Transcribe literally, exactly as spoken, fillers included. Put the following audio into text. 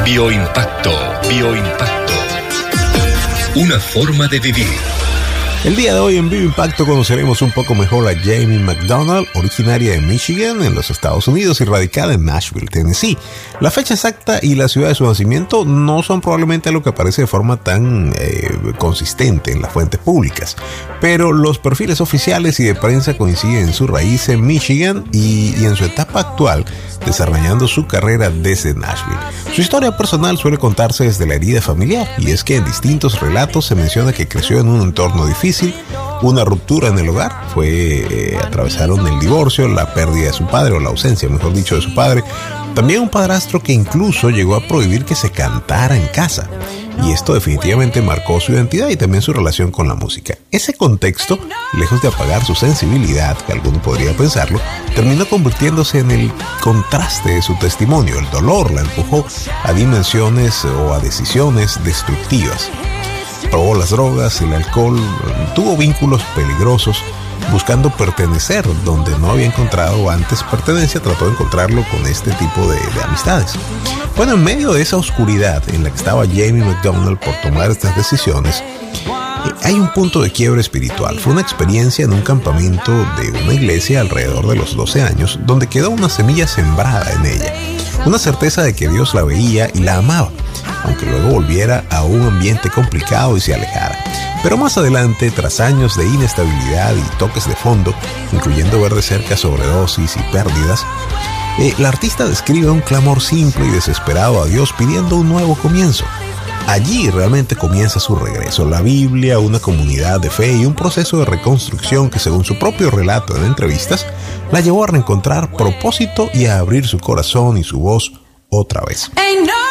Bioimpacto, bioimpacto. Una forma de vivir. El día de hoy en Bioimpacto conoceremos un poco mejor a Jamie McDonald, originaria de Michigan, en los Estados Unidos y radicada en Nashville, Tennessee. La fecha exacta y la ciudad de su nacimiento no son probablemente lo que aparece de forma tan eh, consistente en las fuentes públicas, pero los perfiles oficiales y de prensa coinciden en su raíz en Michigan y, y en su etapa actual, desarrollando su carrera desde Nashville. Su historia personal suele contarse desde la herida familiar, y es que en distintos relatos se menciona que creció en un entorno difícil, una ruptura en el hogar, fue eh, atravesaron el divorcio, la pérdida de su padre, o la ausencia, mejor dicho, de su padre, también un padrastro que incluso llegó a prohibir que se cantara en casa, y esto definitivamente marcó su identidad y también su relación con la música. Ese contexto, lejos de apagar su sensibilidad, que alguno podría pensarlo, terminó convirtiéndose en el contraste de su testimonio. El dolor la empujó a dimensiones o a decisiones destructivas. Probó las drogas, el alcohol, tuvo vínculos peligrosos, buscando pertenecer donde no había encontrado antes pertenencia, trató de encontrarlo con este tipo de, de amistades. Bueno, en medio de esa oscuridad en la que estaba Jamie McDonald por tomar estas decisiones, hay un punto de quiebre espiritual. Fue una experiencia en un campamento de una iglesia alrededor de los doce años, donde quedó una semilla sembrada en ella, una certeza de que Dios la veía y la amaba, aunque luego volviera a un ambiente complicado y se alejara. Pero más adelante, tras años de inestabilidad y toques de fondo, incluyendo ver de cerca sobredosis y pérdidas, eh, la artista describe un clamor simple y desesperado a Dios pidiendo un nuevo comienzo. Allí realmente comienza su regreso, la Biblia, una comunidad de fe y un proceso de reconstrucción que, según su propio relato en entrevistas, la llevó a reencontrar propósito y a abrir su corazón y su voz otra vez.